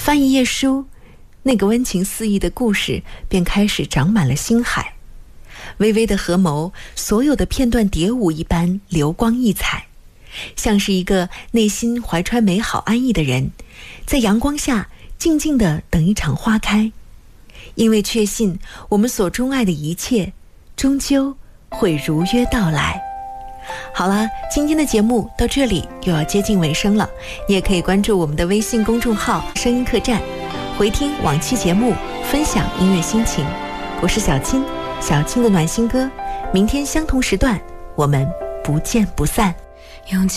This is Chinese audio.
翻一页书，那个温情四溢的故事便开始长满了星海。微微的合眸，所有的片段蝶舞一般流光溢彩，像是一个内心怀揣美好安逸的人，在阳光下静静地等一场花开，因为确信我们所钟爱的一切终究会如约到来。好了，今天的节目到这里又要接近尾声了，你也可以关注我们的微信公众号声音客栈，回听往期节目，分享音乐心情。我是小青，小青的暖心歌，明天相同时段我们不见不散。